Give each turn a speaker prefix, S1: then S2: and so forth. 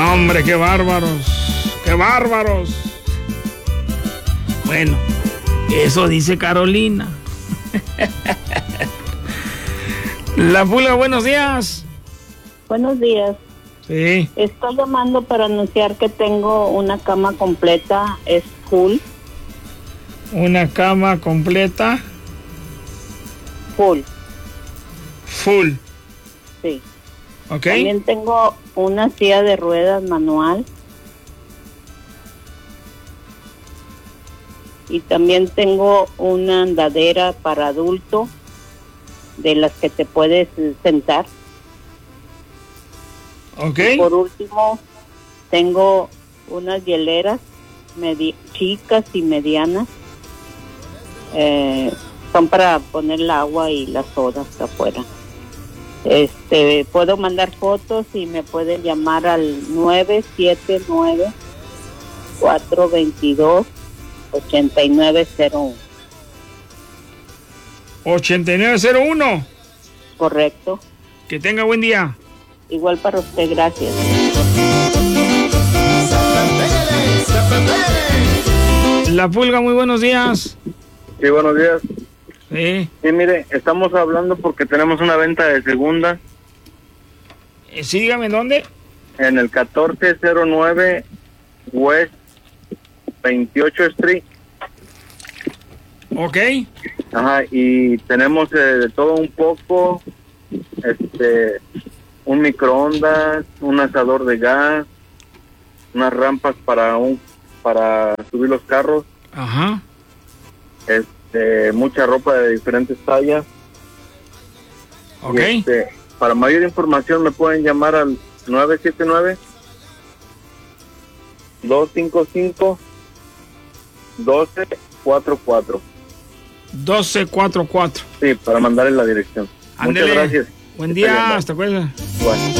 S1: No, hombre, qué bárbaros. ¡Qué bárbaros! Bueno, eso dice Carolina. La Pulga, buenos días.
S2: Buenos días.
S1: Sí.
S2: Estoy llamando para anunciar que tengo una cama completa, es full.
S1: Una cama completa.
S2: Full.
S1: Full.
S2: Sí.
S1: Ok.
S2: También tengo una silla de ruedas manual. Y también tengo una andadera para adulto, de las que te puedes sentar.
S1: Ok.
S2: Y por último, tengo unas hieleras chicas y medianas. Son para poner el agua y las sodas afuera. Puedo mandar fotos y me pueden llamar al 979-422-8901.
S1: 8901.
S2: Correcto.
S1: Que tenga buen día.
S2: Igual para usted, gracias.
S1: La Pulga, muy buenos días.
S3: Sí, buenos días.
S1: Sí.
S3: Sí, mire, estamos hablando porque tenemos una venta de segunda
S1: Sí, dígame, ¿dónde?
S3: en el 1409 West 28 Street.
S1: Ok.
S3: Ajá, y tenemos de todo un poco, un microondas, un asador de gas, unas rampas para subir los carros.
S1: Ajá.
S3: Mucha ropa de diferentes tallas.
S1: Ok.
S3: Y, para mayor información me pueden llamar al 979-255-1244.
S1: 1244.
S3: Sí, para mandarle la dirección.
S1: Ándele.
S3: Muchas gracias.
S1: Buen día, hasta luego.
S3: Bueno.